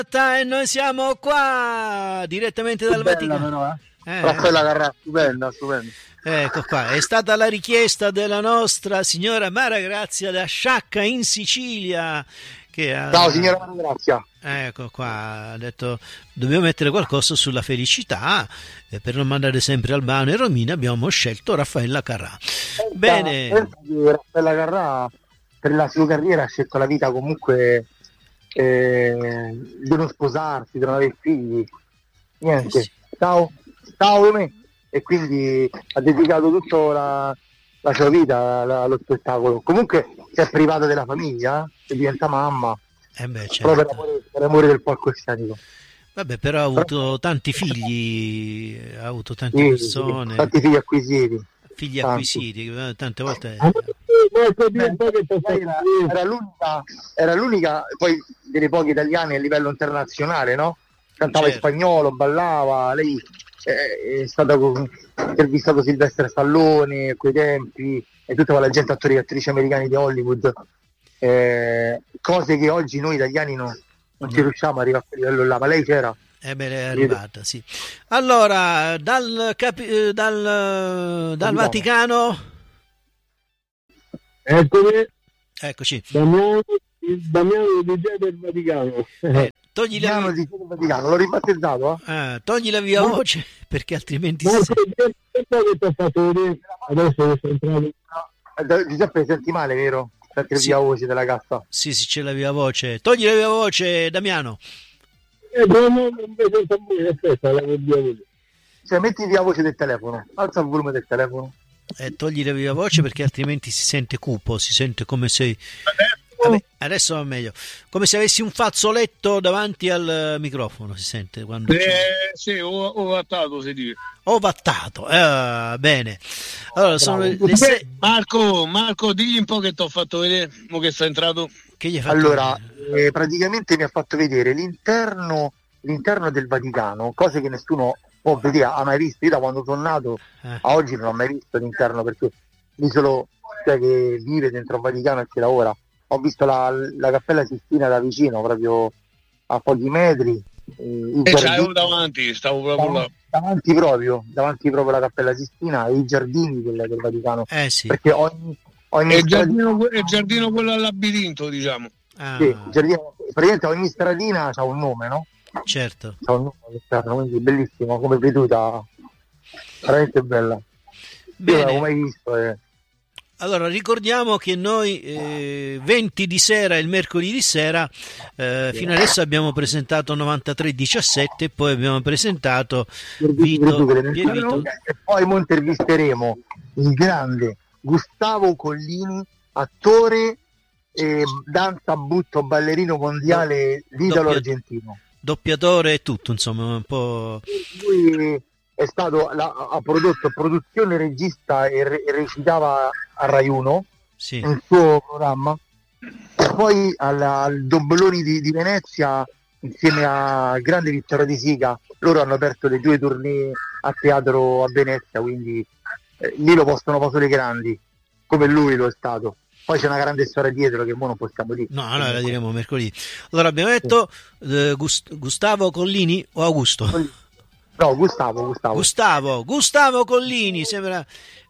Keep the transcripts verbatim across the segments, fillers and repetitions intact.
E noi siamo qua direttamente dal bella, Vaticano. Però, eh? Eh, Raffaella Carrà, stupenda, stupenda. Ecco qua, è stata la richiesta della nostra signora Mara Grazia da Sciacca in Sicilia. Che ha, Ciao signora Mara Grazia. Ecco qua, ha detto dobbiamo mettere qualcosa sulla felicità e per non mandare sempre Albano e Romina abbiamo scelto Raffaella Carrà. Pensa, Bene. pensa che Raffaella Carrà per la sua carriera ha scelto la vita comunque eh, di non sposarsi, di non avere figli, niente. Eh sì. Ciao, ciao me. E quindi ha dedicato tutta la, la sua vita allo spettacolo. Comunque si è privata della famiglia e diventa mamma. Eh beh, Proprio per certo. amore, per amore del palcoscenico. Vabbè, però ha avuto tanti figli, ha avuto tante Sì, persone, sì, tanti figli acquisiti. figli tanti. acquisiti, tante volte. Beh, era, era l'unica, era l'unica, poi delle poche italiane a livello internazionale, no? Cantava Certo. in spagnolo, ballava, lei è, è stata con, intervistato Silvestre Stallone a quei tempi e tutta la gente, attori e attrici americani di Hollywood, eh, cose che oggi noi italiani no, non ci riusciamo a arrivare a quel livello là, ma lei c'era. Eh beh, è arrivata, sì. Allora, dal, capi- eh, dal, dal Vaticano, Eccomi, eccoci, Damiano, il Damiano di G del Vaticano. eh, togli, la, Damiano di Vaticano, l'ho ribattezzato, eh? eh, togli la via voce perché altrimenti si Marco, sente. che che ti ho fatto vedere adesso che sei entrato? Eh, Giuseppe, senti male, vero? Senti Sì. via voce della cassa. Sì, sì, c'è la via voce. Togli la via voce, Damiano. Eh, però non non mi sento bene, aspetta, la vedo. Cioè, metti via voce del telefono, alza il volume del telefono. Eh, togli la via voce perché altrimenti si sente cupo, si sente come se... Vabbè, adesso va meglio. Come se avessi un fazzoletto davanti al microfono, si sente quando... Eh, sì, ho, ho vattato, si dice. Ho vattato, eh, bene. Allora, sono le, le sei... Marco, Marco, digli un po' che ti ho fatto vedere, mo che sei entrato. Che gli hai fatto Allora, vedere? eh, praticamente mi ha fatto vedere l'interno, l'interno del Vaticano, cose che nessuno può vedere, ha mai visto. Io da quando sono nato Eh, a oggi non ho mai visto l'interno, perché lì solo cioè, che vive dentro il Vaticano e ci lavora. Ho visto la, la Cappella Sistina da vicino, proprio a pochi metri. eh, i E giardini- c'avevo davanti, stavo proprio là. davanti proprio, davanti proprio alla Cappella Sistina e i giardini del, del Vaticano. eh sì. Perché ogni, ogni E il stradina- giardino, e il giardino quello al labirinto, diciamo. Ah, sì, il giardino- praticamente ogni stradina ha un nome, no? certo. C'ha un nome all'esterno, quindi bellissimo, come veduta, veramente bella. Io non l'avevo Bene. mai visto. Eh. Allora, ricordiamo che noi eh, venti di sera, il mercoledì sera, eh, fino adesso abbiamo presentato novantatré diciassette e poi abbiamo presentato Vito, Piervito. E poi mo intervisteremo il grande Gustavo Collini, attore, eh, danza, butto, ballerino mondiale d'Italo Doppia- argentino. doppiatore e tutto, insomma, un po'... Lui è stato, la- ha prodotto produzione, regista e, re- e recitava a Rai uno, Sì. nel suo programma, e poi alla- al Dobloni di, di Venezia insieme al grande Vittorio De Sica. Loro hanno aperto le due tournée a teatro a Venezia, quindi eh, lì lo possono fare solo i grandi, come lui lo è stato. Poi c'è una grande storia dietro che mo non possiamo dire. No, noi la diremo mercoledì. Allora, abbiamo detto eh, Gust- Gustavo Collini o Augusto? No, Gustavo, Gustavo. Gustavo, Gustavo Collini, sembra...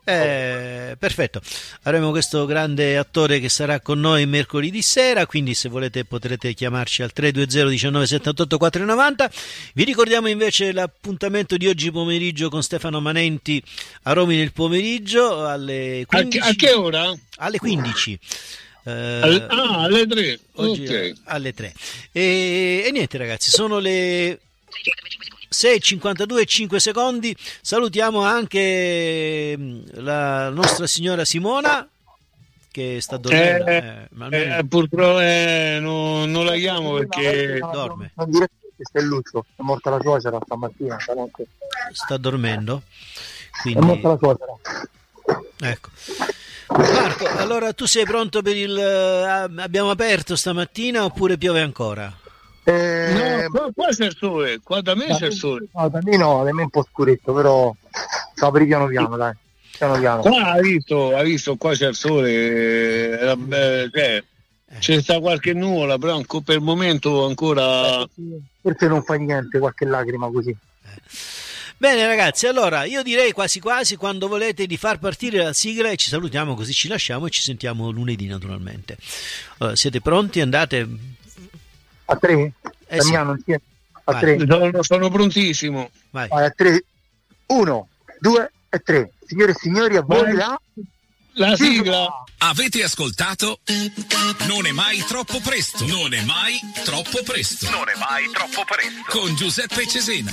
Eh, perfetto, avremo questo grande attore che sarà con noi mercoledì sera, quindi se volete potrete chiamarci al tre due zero uno nove sette otto quattro nove zero. Vi ricordiamo invece l'appuntamento di oggi pomeriggio con Stefano Manenti a Romi nel pomeriggio alle A che, quindici. a che ora? Alle quindici. Eh, Al- ah, alle tre. oggi Ok. alle tre. E, e niente ragazzi, sono le sei e cinquantadue e cinque secondi. Salutiamo anche mm, la nostra signora Simona che sta dormendo. Eh, eh, ma almeno Eh, purtroppo eh, non, non la chiamo perché dorme. Non dire che Stelluccio, è morta la suocera stamattina, stanotte. sta dormendo. È Quindi morta la suocera. ecco. Marco, allora tu sei pronto per il eh, abbiamo aperto stamattina oppure piove ancora? Eh, no, qua, qua c'è il sole, qua da me c'è il sole. No, da me no, da me è un po' scuretto, però si apre piano piano, dai. Piano piano. Qua ha visto, ha visto, qua c'è il sole, eh, eh, cioè, C'è sta qualche nuvola, però anco per il momento ancora... Forse non fa niente, qualche lacrima così. Bene ragazzi, allora io direi quasi quasi quando volete di far partire la sigla e ci salutiamo, così ci lasciamo e ci sentiamo lunedì naturalmente. Allora, siete pronti? Andate a tre? Eh, Damiano, sì. A tre. Sono, sono prontissimo. Vai. Vai, a tre. Uno, due e tre. Signore e signori, a voi la... la sigla. Avete ascoltato? Non è mai troppo presto. Non è mai troppo presto. Non è mai troppo presto. Con Giuseppe Cesena.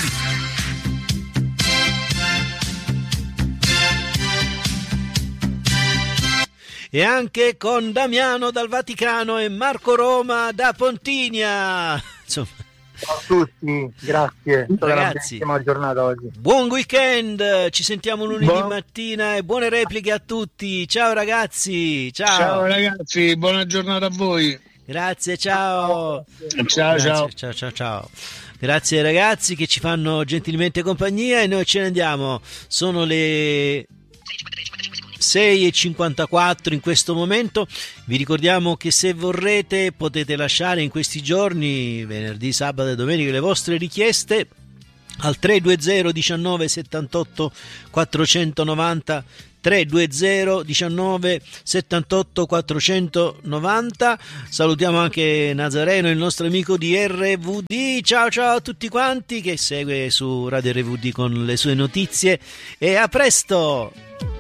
E anche con Damiano dal Vaticano e Marco Roma da Pontinia. Insomma. Ciao a tutti, grazie. Ragazzi, una giornata oggi. Buon weekend, ci sentiamo lunedì Buon... mattina e buone repliche a tutti. Ciao ragazzi, ciao. Ciao ragazzi, buona giornata a voi. Grazie, ciao. Ciao, Grazie, ciao. Ciao, ciao, ciao. Grazie ai ragazzi che ci fanno gentilmente compagnia e noi ce ne andiamo. Sono le sei e cinquantaquattro in questo momento. Vi ricordiamo che se vorrete potete lasciare in questi giorni, venerdì, sabato e domenica, le vostre richieste al tre due zero diciannove settantotto quattrocentonovanta tre due zero diciannove settantotto quattrocentonovanta. Salutiamo anche Nazareno, il nostro amico di R V D. Ciao ciao a tutti quanti che segue su Radio R V D con le sue notizie e a presto.